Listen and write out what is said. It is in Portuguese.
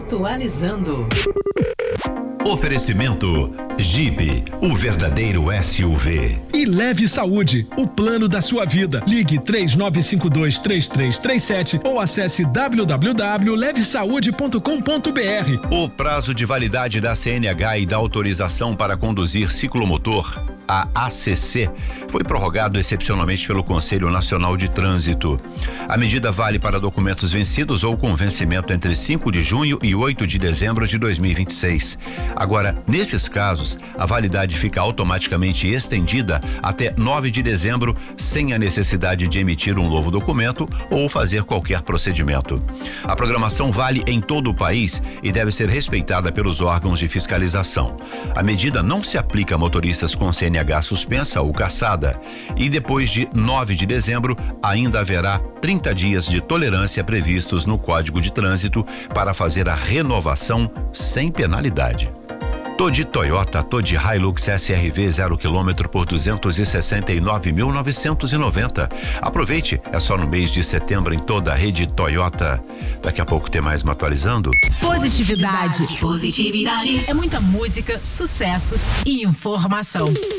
Atualizando. Oferecimento Jeep, o verdadeiro SUV. E Leve Saúde, o plano da sua vida. Ligue 3952-3337 ou acesse www.levesaude.com.br. O prazo de validade da CNH e da autorização para conduzir ciclomotor, a ACC, foi prorrogado excepcionalmente pelo Conselho Nacional de Trânsito. A medida vale para documentos vencidos ou com vencimento entre 5 de junho e 8 de dezembro de 2026. Agora, nesses casos, a validade fica automaticamente estendida até 9 de dezembro, sem a necessidade de emitir um novo documento ou fazer qualquer procedimento. A programação vale em todo o país e deve ser respeitada pelos órgãos de fiscalização. A medida não se aplica a motoristas com CNH suspensa ou cassada, e depois de 9 de dezembro ainda haverá 30 dias de tolerância previstos no Código de Trânsito para fazer a renovação sem penalidade. Tô de Toyota, tô de Hilux SRV 0 km por 269.990. Aproveite, é só no mês de setembro em toda a rede Toyota. Daqui a pouco tem mais uma atualizando. Positividade. É muita música, sucessos e informação.